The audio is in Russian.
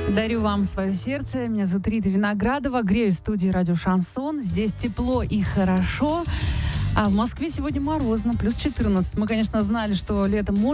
Дарю вам свое сердце. Меня зовут Рита Виноградова. Грею в студии радио «Шансон». Здесь тепло и хорошо. А в Москве сегодня морозно, плюс 14. Мы, конечно, знали, что летом можно